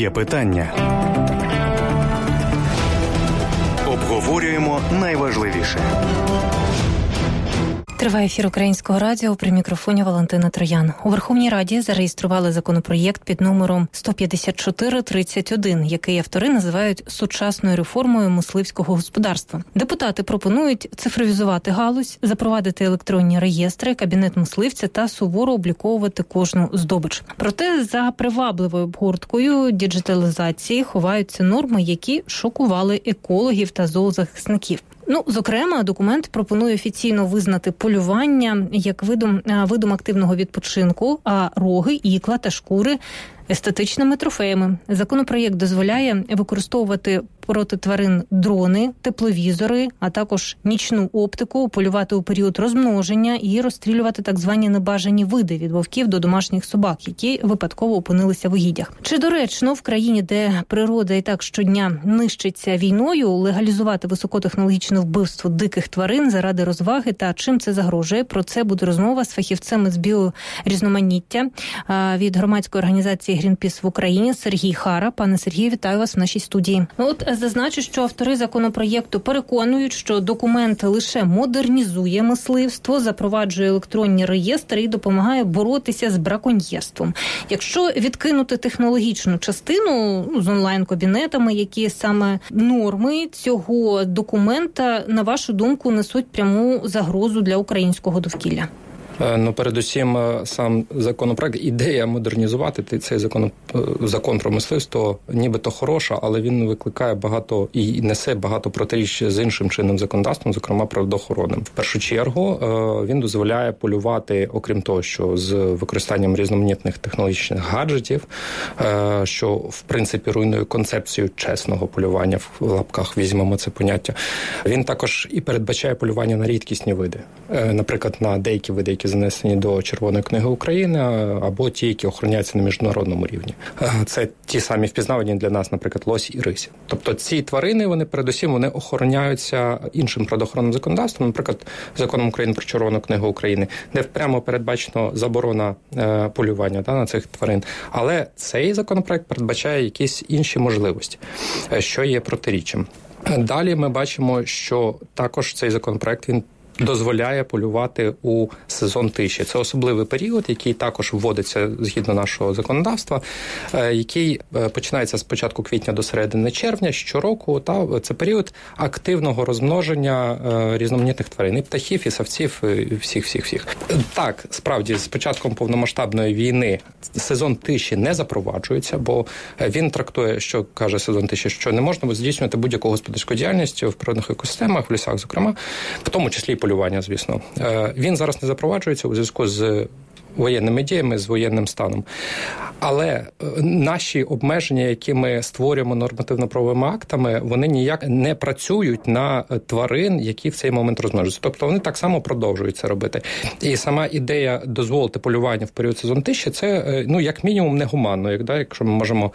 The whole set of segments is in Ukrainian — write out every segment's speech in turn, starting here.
Є питання. Обговорюємо найважливіше. Триває ефір Українського радіо, при мікрофоні Валентина Троян. У Верховній Раді зареєстрували законопроєкт під номером 15431, який автори називають сучасною реформою мисливського господарства. Депутати пропонують цифровізувати галузь, запровадити електронні реєстри, кабінет мисливця та суворо обліковувати кожну здобич. Проте за привабливою обгорткою діджиталізації ховаються норми, які шокували екологів та зоозахисників. Зокрема, документ пропонує офіційно визнати полювання як видом активного відпочинку, а роги, ікла та шкури – естетичними трофеями. Законопроєкт дозволяє використовувати проти тварин дрони, тепловізори, а також нічну оптику, полювати у період розмноження і розстрілювати так звані небажані види від вовків до домашніх собак, які випадково опинилися в угіддях. Чи доречно в країні, де природа і так щодня нищиться війною, легалізувати високотехнологічне вбивство диких тварин заради розваги та чим це загрожує? Про це буде розмова з фахівцем з біорізноманіття від громадської організації «Грінпіс» в Україні Сергій Хара. Пане Сергію, вітаю вас в нашій студії. Зазначу, що автори законопроєкту переконують, що документ лише модернізує мисливство, запроваджує електронні реєстри і допомагає боротися з браконьєрством. Якщо відкинути технологічну частину з онлайн-кабінетами, які саме норми цього документа, на вашу думку, несуть пряму загрозу для українського довкілля? Передусім, сам законопроект, ідея модернізувати цей закон про мисливство нібито хороша, але він викликає багато і несе багато протиріч з іншим чинним законодавством, зокрема природоохоронним. В першу чергу він дозволяє полювати, окрім того, що з використанням різноманітних технологічних гаджетів, що в принципі руйнує концепцію чесного полювання, в лапках візьмемо це поняття. Він також і передбачає полювання на рідкісні види, наприклад, на деякі види, які занесені до Червоної книги України, або ті, які охороняються на міжнародному рівні. Це ті самі впізнавані для нас, наприклад, лось і рись. Тобто ці тварини, вони передусім охороняються іншим природоохоронним законодавством, наприклад, Законом України про Червону книгу України, де прямо передбачено заборона полювання на цих тварин. Але цей законопроект передбачає якісь інші можливості, що є протиріччям. Далі ми бачимо, що також цей законопроект, він дозволяє полювати у сезон тиші. Це особливий період, який також вводиться згідно нашого законодавства, який починається з початку квітня до середини червня щороку. Це період активного розмноження різноманітних тварин, і птахів, і савців, і всіх. Так, справді, з початком повномасштабної війни сезон тиші не запроваджується, бо він трактує, що каже сезон тиші, що не можна здійснювати будь-яку господарську діяльність в природних екосистемах, в лісах, зокрема, в тому числі полювання, звісно. Він зараз не запроваджується у зв'язку з воєнними діями, з воєнним станом. Але наші обмеження, які ми створюємо нормативно-правовими актами, вони ніяк не працюють на тварин, які в цей момент розмножуються. Тобто вони так само продовжують це робити. І сама ідея дозволити полювання в період сезон тиші, це, як мінімум, негуманно, якщо ми можемо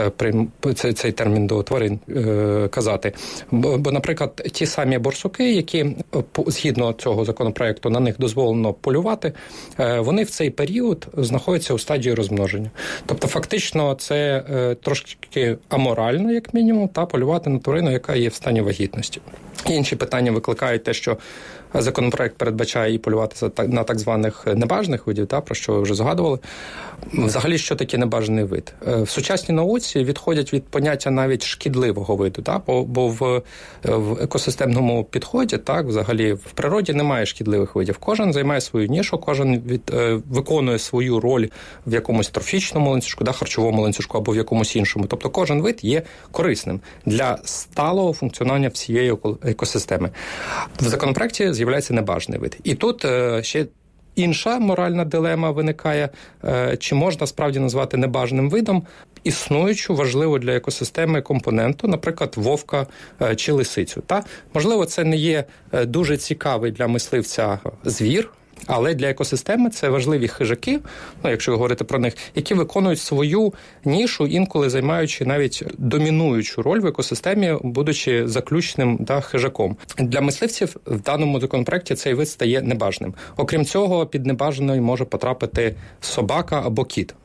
цей термін до тварин казати. Бо, наприклад, ті самі борсуки, які, згідно цього законопроекту, на них дозволено полювати, вони в цей період знаходяться у стадії розмноження. Тобто, фактично, це трошки аморально, як мінімум, та полювати на тварину, яка є в стані вагітності. Інші питання викликають те, що законопроект передбачає і полювати на так званих небажаних видів, про що ви вже згадували. Взагалі, що таке небажаний вид? В сучасній науці відходять від поняття навіть шкідливого виду, бо в екосистемному підході, взагалі, в природі немає шкідливих видів. Кожен займає свою нішу, кожен виконує свою роль в якомусь трофічному ланцюжку, харчовому ланцюжку або в якомусь іншому. Тобто кожен вид є корисним для сталого функціонування всієї екосистеми. В законопроекті з'являється небажаний вид. І тут ще інша моральна дилема виникає, чи можна справді назвати небажаним видом існуючу важливу для екосистеми компоненту, наприклад, вовка чи лисицю. Можливо, це не є дуже цікавий для мисливця звір, але для екосистеми це важливі хижаки, якщо говорити про них, які виконують свою нішу, інколи займаючи навіть домінуючу роль в екосистемі, будучи заключним хижаком. Для мисливців в даному законопроекті цей вид стає небажаним. Окрім цього, під небажаною може потрапити собака або кіт.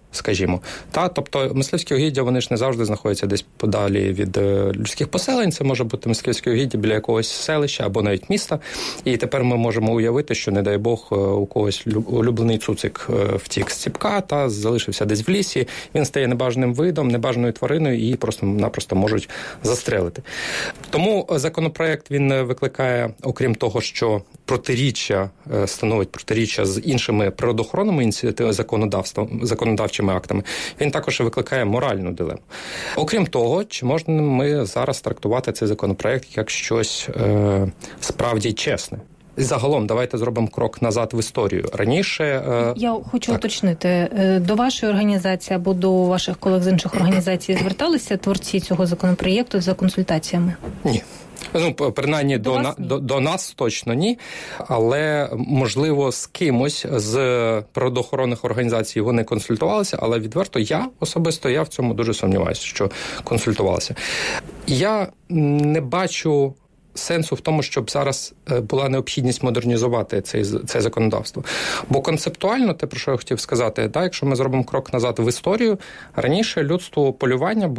скажімо. Тобто мисливські угіддя, вони ж не завжди знаходяться десь подалі від людських поселень. Це може бути мисливське угіддя біля якогось селища або навіть міста. І тепер ми можемо уявити, що, не дай Бог, у когось улюблений цуцик втік з ціпка та залишився десь в лісі. Він стає небажаним видом, небажаною твариною і її просто-напросто можуть застрелити. Тому законопроект, він викликає, окрім того, що становить протиріччя з іншими природоохоронними ініціативами, законодавчими актами, він також викликає моральну дилему. Окрім того, чи можна ми зараз трактувати цей законопроект як щось справді чесне? І загалом, давайте зробимо крок назад в історію. Раніше... Я хочу уточнити. До вашої організації або до ваших колег з інших організацій зверталися творці цього законопроєкту за консультаціями? Ні. Принаймні до нас точно ні, але, можливо, з кимось з природоохоронних організацій вони консультувалися, але відверто я в цьому дуже сумніваюся, що консультувалися. Я не бачу сенсу в тому, щоб зараз була необхідність модернізувати це законодавство. Бо концептуально, те, про що я хотів сказати, якщо ми зробимо крок назад в історію, раніше людство полювання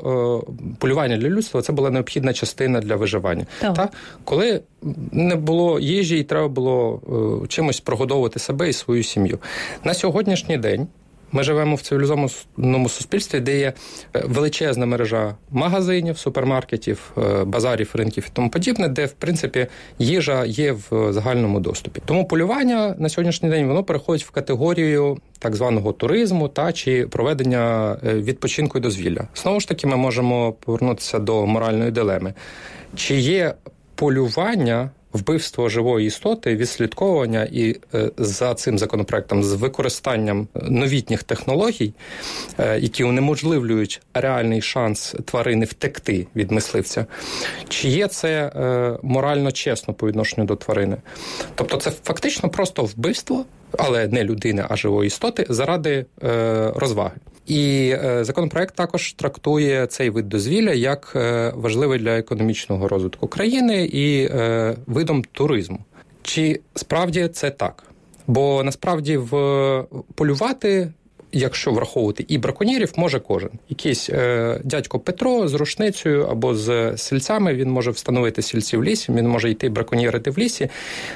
для людства – це була необхідна частина для виживання. Коли не було їжі і треба було чимось прогодовувати себе і свою сім'ю. На сьогоднішній день ми живемо в цивілізованому суспільстві, де є величезна мережа магазинів, супермаркетів, базарів, ринків і тому подібне, де, в принципі, їжа є в загальному доступі. Тому полювання на сьогоднішній день, воно переходить в категорію так званого туризму чи проведення відпочинку і дозвілля. Знову ж таки, ми можемо повернутися до моральної дилеми. Чи є полювання, вбивство живої істоти, відслідковування і за цим законопроектом з використанням новітніх технологій, які унеможливлюють реальний шанс тварини втекти від мисливця, чи є це морально чесно по відношенню до тварини? Тобто це фактично просто вбивство, але не людини, а живої істоти, заради розваги. І законопроект також трактує цей вид дозвілля як важливий для економічного розвитку країни і видом туризму. Чи справді це так? Бо насправді полювати, якщо враховувати і браконьєрів, може кожен. Якийсь дядько Петро з рушницею або з сільцями, він може встановити сільці в лісі, він може йти браконьєрити в лісі.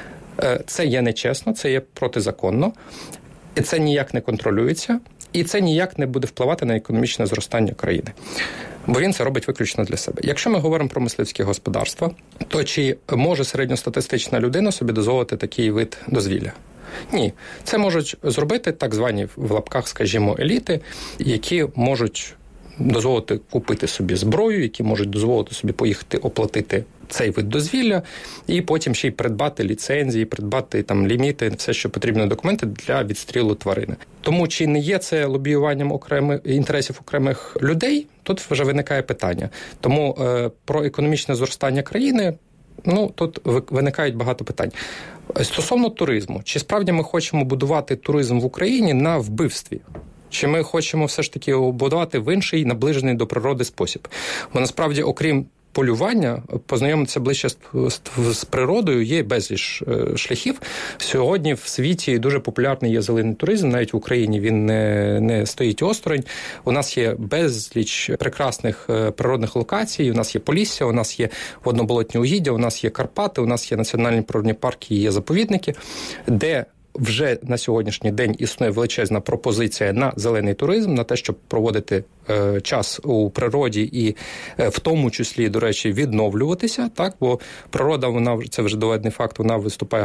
Це є нечесно, це є протизаконно, і це ніяк не контролюється. І це ніяк не буде впливати на економічне зростання країни. Бо він це робить виключно для себе. Якщо ми говоримо про мисливське господарство, то чи може середньостатистична людина собі дозволити такий вид дозвілля? Ні. Це можуть зробити так звані, в лапках, скажімо, еліти, які можуть дозволити купити собі зброю, які можуть дозволити собі поїхати оплатити цей вид дозвілля, і потім ще й придбати ліцензії, придбати ліміти, все, що потрібно, документи для відстрілу тварини. Тому чи не є це лобіюванням інтересів окремих людей, тут вже виникає питання. Тому про економічне зростання країни, тут виникають багато питань. Стосовно туризму, чи справді ми хочемо будувати туризм в Україні на вбивстві? Чи ми хочемо все ж таки будувати в інший, наближений до природи спосіб? Бо насправді, окрім полювання, познайомитися ближче з природою є безліч шляхів. Сьогодні в світі дуже популярний є зелений туризм, навіть в Україні він не стоїть осторонь. У нас є безліч прекрасних природних локацій, у нас є Полісся, у нас є водноболотні угіддя, у нас є Карпати, у нас є національні природні парки, є заповідники, де вже на сьогоднішній день існує величезна пропозиція на зелений туризм, на те, щоб проводити час у природі і в тому числі, до речі, відновлюватися, бо природа, вона, це вже доведений факт, вона виступає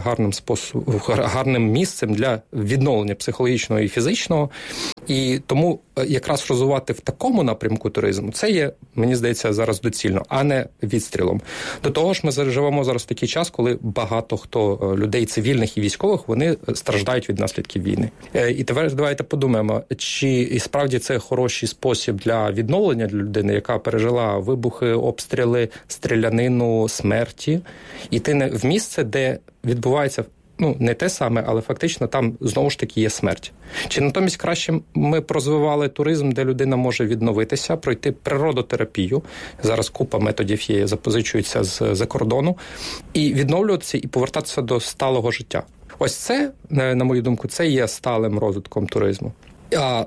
гарним місцем для відновлення психологічного і фізичного. І тому якраз розвивати в такому напрямку туризму, це є, мені здається, зараз доцільно, а не відстрілом. До того ж, ми живемо зараз в такий час, коли багато хто людей цивільних і військових, вони страждають від наслідків війни. І тепер давайте подумаємо, чи і справді це хороший спосіб для відновлення для людини, яка пережила вибухи, обстріли, стрілянину, смерті, іти в місце, де відбувається не те саме, але фактично там знову ж таки є смерть. Чи натомість краще ми б розвивали туризм, де людина може відновитися, пройти природотерапію, зараз купа методів є, запозичуються з-за кордону, і відновлюватися і повертатися до сталого життя. Ось це, на мою думку, це є сталим розвитком туризму. А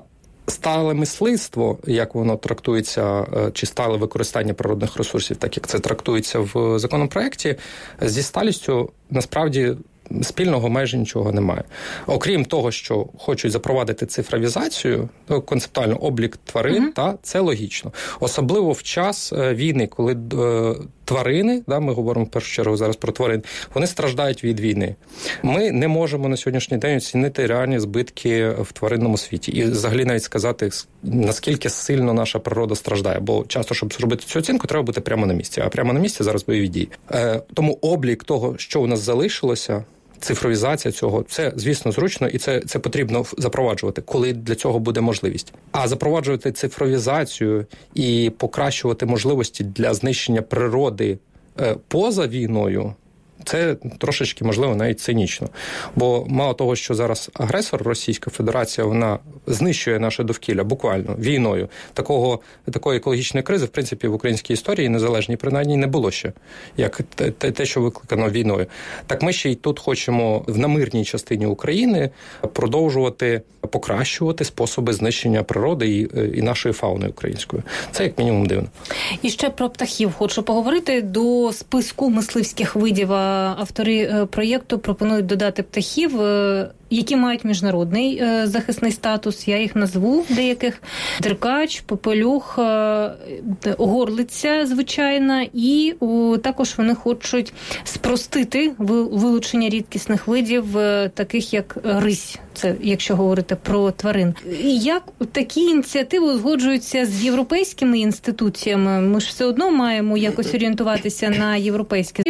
стале мисливство, як воно трактується, чи стале використання природних ресурсів, так як це трактується в законопроекті, зі сталістю насправді спільного майже нічого немає. Окрім того, що хочуть запровадити цифровізацію, концептуально облік тварин, це логічно. Особливо в час війни, коли тварини, ми говоримо в першу чергу зараз про тварин, вони страждають від війни. Ми не можемо на сьогоднішній день оцінити реальні збитки в тваринному світі. І взагалі навіть сказати, наскільки сильно наша природа страждає. Бо часто, щоб зробити цю оцінку, треба бути прямо на місці. А прямо на місці зараз бойові дії. Тому облік того, що у нас залишилося, цифровізація цього, це, звісно, зручно, і це потрібно запроваджувати, коли для цього буде можливість. А запроваджувати цифровізацію і покращувати можливості для знищення природи поза війною, це трошечки, можливо, навіть цинічно. Бо мало того, що зараз агресор, Російська Федерація, вона знищує наше довкілля буквально війною. Такої екологічної кризи, в принципі, в українській історії незалежній, принаймні, не було ще, як те, що викликано війною. Так ми ще й тут хочемо на мирній частині України продовжувати покращувати способи знищення природи і нашої фауни української. Це як мінімум дивно. І ще про птахів хочу поговорити. До списку мисливських видів автори проєкту пропонують додати птахів, які мають міжнародний захисний статус. Я їх назву деяких. Деркач, попелюх, горлиця звичайна. І також вони хочуть спростити вилучення рідкісних видів, таких як рись. Це якщо говорити про тварин. І як такі ініціативи узгоджуються з європейськими інституціями? Ми ж все одно маємо якось орієнтуватися на європейські.